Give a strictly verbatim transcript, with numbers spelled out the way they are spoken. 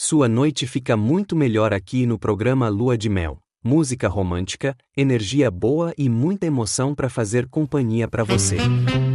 Sua noite fica muito melhor aqui no programa Lua de Mel. Música romântica, energia boa e muita emoção para fazer companhia para você.